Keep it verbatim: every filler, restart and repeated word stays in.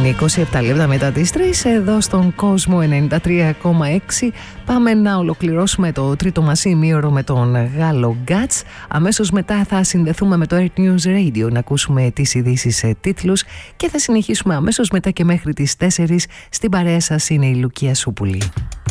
Είναι είκοσι επτά λεπτά μετά τις τρεις εδώ στον κόσμο ενενήντα τρία κόμμα έξι. Πάμε να ολοκληρώσουμε το τρίτο μας ημίωρο με τον Γάλλο Γκάτς. Αμέσως μετά θα συνδεθούμε με το Earth News Radio να ακούσουμε τις ειδήσεις σε τίτλους και θα συνεχίσουμε αμέσως μετά και μέχρι τις τέσσερις. Στην παρέα σας είναι η Λουκία Σούπουλη.